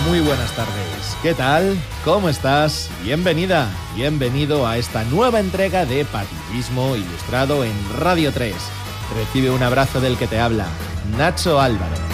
Muy buenas tardes. ¿Qué tal? ¿Cómo estás? Bienvenida, bienvenido a esta nueva entrega de Patriotismo Ilustrado en Radio 3. Recibe un abrazo del que te habla, Nacho Álvaro.